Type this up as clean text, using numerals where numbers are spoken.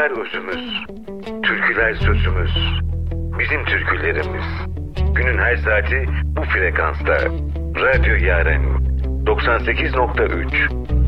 Şarkılar özümüz, türküler sözümüz, bizim türkülerimiz. Günün her saati bu frekansta. Radyo Yaren 98.3